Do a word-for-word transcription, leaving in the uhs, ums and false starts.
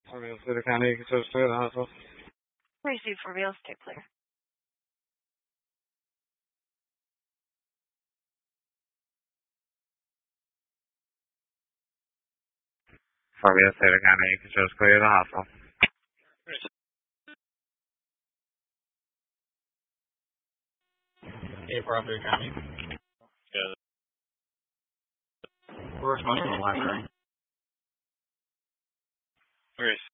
Farmville City County, you can just clear the hospital. Receive for real estate clear. Farmville City County, you can just clear the hospital. Hey, Farmville County. Yeah. Where's most of the library? Where is